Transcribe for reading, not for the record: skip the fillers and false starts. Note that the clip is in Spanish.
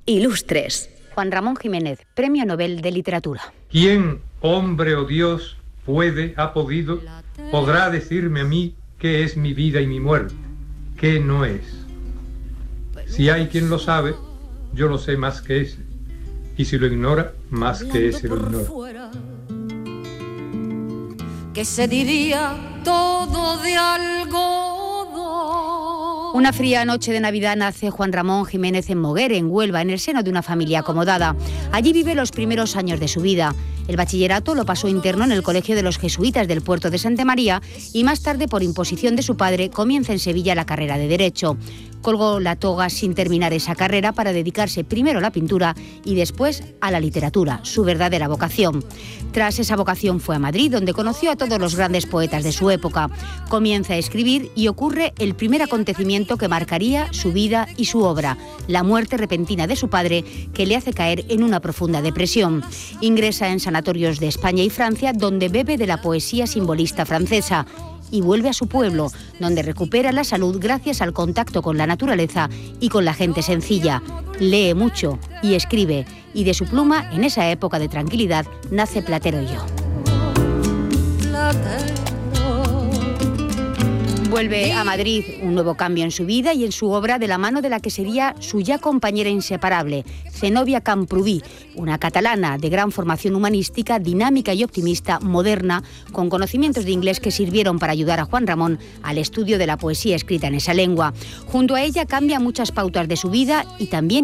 Ilustres. Juan Ramón Jiménez, Premio Nobel de Literatura. ¿Quién, hombre o Dios, podrá decirme a mí qué es mi vida y mi muerte, qué no es? Si hay quien lo sabe, yo lo sé más que ese, y si lo ignora, más que ese lo ignora. Que se diría todo de algodón. Una fría noche de Navidad nace Juan Ramón Jiménez en Moguer, en Huelva, en el seno de una familia acomodada. Allí vive los primeros años de su vida. El bachillerato lo pasó interno en el Colegio de los Jesuitas del Puerto de Santa María y más tarde, por imposición de su padre, comienza en Sevilla la carrera de Derecho. Colgó la toga sin terminar esa carrera para dedicarse primero a la pintura y después a la literatura, su verdadera vocación. Tras esa vocación fue a Madrid, donde conoció a todos los grandes poetas de su época. Comienza a escribir y ocurre el primer acontecimiento que marcaría su vida y su obra, la muerte repentina de su padre, que le hace caer en una profunda depresión. Ingresa en sanatorios de España y Francia, donde bebe de la poesía simbolista francesa, y vuelve a su pueblo, donde recupera la salud gracias al contacto con la naturaleza y con la gente sencilla. Lee mucho y escribe, y de su pluma, en esa época de tranquilidad, nace Platero y yo. Vuelve a Madrid, un nuevo cambio en su vida y en su obra, de la mano de la que sería su ya compañera inseparable, Zenobia Camprubí, una catalana de gran formación humanística, dinámica y optimista, moderna, con conocimientos de inglés que sirvieron para ayudar a Juan Ramón al estudio de la poesía escrita en esa lengua. Junto a ella cambia muchas pautas de su vida y también